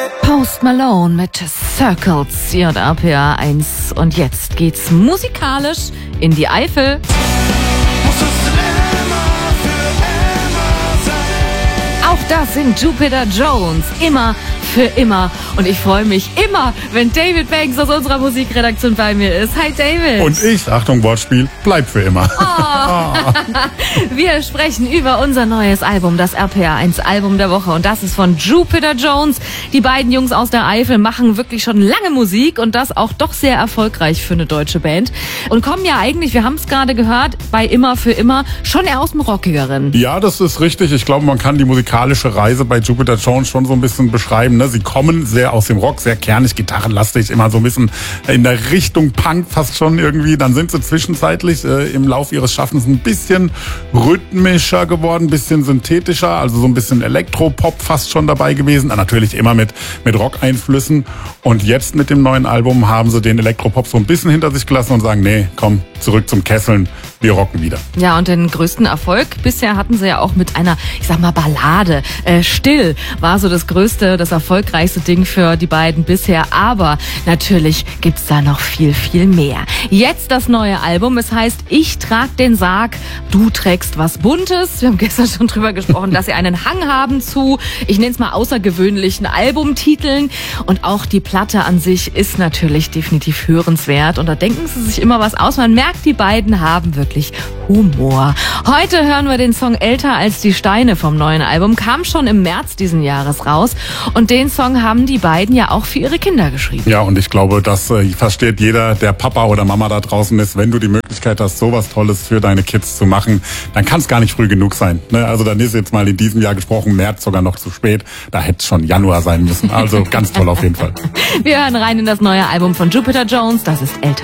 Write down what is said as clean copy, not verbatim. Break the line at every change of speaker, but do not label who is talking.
Post Malone mit Circles hier und RPA 1. Und jetzt geht's musikalisch in die Eifel. Auch das sind Jupiter Jones, immer für immer. Und ich freue mich immer, wenn David Banks aus unserer Musikredaktion bei mir ist. Hi David.
Und ich, Achtung Wortspiel, bleib für immer.
Wir sprechen über unser neues Album, das RPA 1 Album der Woche. Und das ist von Jupiter Jones. Die beiden Jungs aus der Eifel machen wirklich schon lange Musik und das auch doch sehr erfolgreich für eine deutsche Band. Und kommen ja eigentlich, wir haben es gerade gehört, bei Immer für immer schon eher aus dem Rockigeren.
Ja, das ist richtig. Ich glaube, man kann die musikalische Reise bei Jupiter Jones schon so ein bisschen beschreiben. Ne? Sie kommen sehr aus dem Rock, sehr kernig, gitarrenlastig, immer so ein bisschen in der Richtung Punk fast schon irgendwie. Dann sind sie zwischenzeitlich im Lauf ihres Schaffens ein bisschen rhythmischer geworden, ein bisschen synthetischer, also so ein bisschen Elektropop fast schon dabei gewesen. Natürlich immer mit Rock-Einflüssen. Und jetzt mit dem neuen Album haben sie den Elektropop so ein bisschen hinter sich gelassen und sagen, nee, komm, zurück zum Kesseln, wir rocken wieder.
Ja, und den größten Erfolg bisher hatten sie ja auch mit einer, ich sag mal, Ballade. Still war so das größte, das erfolgreichste Ding für die beiden bisher. Aber natürlich gibt's da noch viel, viel mehr. Jetzt das neue Album. Es heißt, ich trag den Sarg, du trägst was Buntes. Wir haben gestern schon drüber gesprochen, dass sie einen Hang haben zu, ich nenne es mal, außergewöhnlichen Albumtiteln. Und auch die Platte an sich ist natürlich definitiv hörenswert. Und da denken sie sich immer was aus. Man merkt, die beiden haben wirklich Humor. Heute hören wir den Song Älter als die Steine vom neuen Album. Kam schon im März diesen Jahres raus. Und den Song haben die beiden ja auch für ihre Kinder geschrieben.
Ja, und ich glaube, das versteht jeder, der Papa oder Mama da draußen ist. Wenn du die Möglichkeit hast, sowas Tolles für deine Kids zu machen, dann kann es gar nicht früh genug sein. Ne? Also dann ist jetzt mal in diesem Jahr gesprochen, März sogar noch zu spät. Da hätte es schon Januar sein müssen. Also ganz toll auf jeden Fall.
Wir hören rein in das neue Album von Jupiter Jones. Das ist Älter